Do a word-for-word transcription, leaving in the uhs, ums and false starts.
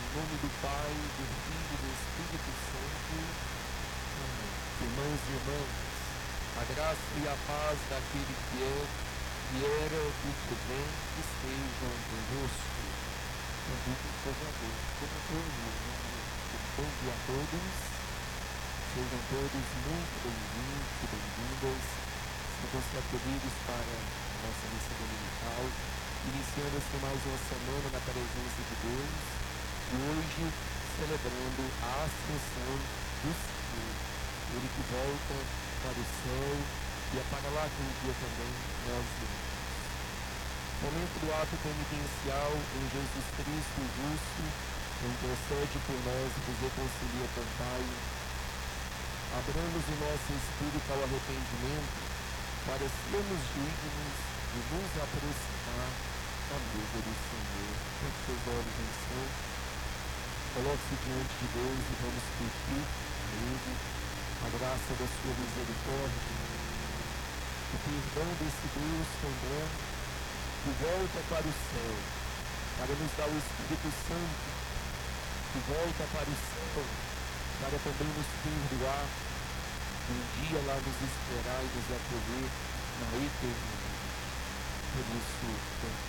nome do Pai, do Filho e do Espírito Santo. Amém. Irmãos e irmãs, a graça e a paz daquele que é, que era e que vem, estejam convosco. Convido o Salvador, como bom dia a todos. Sejam todos muito bem-vindos e bem-vindas. Sejam acolhidos para a nossa missa dominical, iniciando assim mais uma semana na presença de Deus, e hoje celebrando a ascensão do Senhor, Ele que volta para o céu, e é para lá que um dia também nós iremos. Momento do ato penitencial em Jesus Cristo justo, intercede por nós e nos reconcilia com o Pai. Abramos o nosso espírito ao arrependimento, para sermos dignos de nos aproximar da mesa do Senhor. Com seus olhos em céu, coloque-se diante de Deus e vamos pedir a Ele a graça da sua misericórdia, o perdão desse Deus tão bom, que volta para o céu, para nos dar o Espírito Santo, que volta para o céu, para também nos perdoar, e um dia lá nos esperar e nos acolher na eternidade. Por isso,